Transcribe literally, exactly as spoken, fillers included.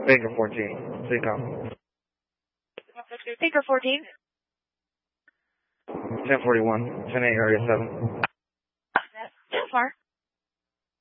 Baker fourteen, C com. Baker fourteen. ten forty-one, ten eight, area seven. ten far.